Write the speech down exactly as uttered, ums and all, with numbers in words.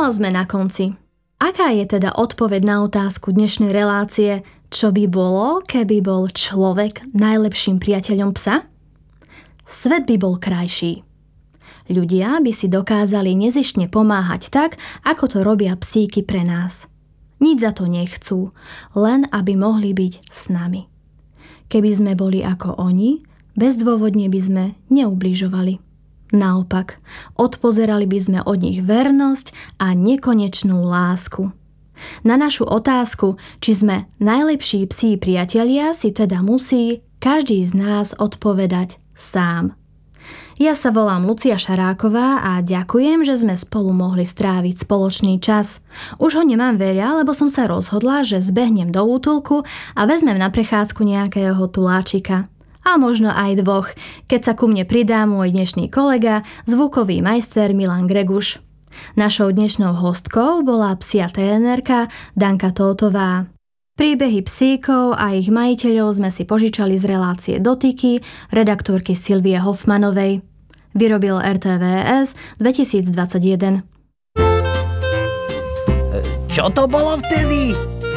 No a sme na konci. Aká je teda odpoveď na otázku dnešnej relácie, čo by bolo, keby bol človek najlepším priateľom psa? Svet by bol krajší. Ľudia by si dokázali nezištne pomáhať tak, ako to robia psíky pre nás. Nič za to nechcú, len aby mohli byť s nami. Keby sme boli ako oni, bezdôvodne by sme neubližovali. Naopak, odpozerali by sme od nich vernosť a nekonečnú lásku. Na našu otázku, či sme najlepší psí priatelia, si teda musí každý z nás odpovedať sám. Ja sa volám Lucia Šaráková a ďakujem, že sme spolu mohli stráviť spoločný čas. Už ho nemám veľa, lebo som sa rozhodla, že zbehnem do útulku a vezmem na prechádzku nejakého tuláčika. A možno aj dvoch, keď sa ku mne pridá môj dnešný kolega, zvukový majster Milan Greguš. Našou dnešnou hostkou bola psia trénerka Danka Tótová. Príbehy psíkov a ich majiteľov sme si požičali z relácie Dotyky redaktorky Silvie Hoffmanovej. Vyrobil er té vé es dvetisícdvadsaťjeden. Čo to bolo vtedy?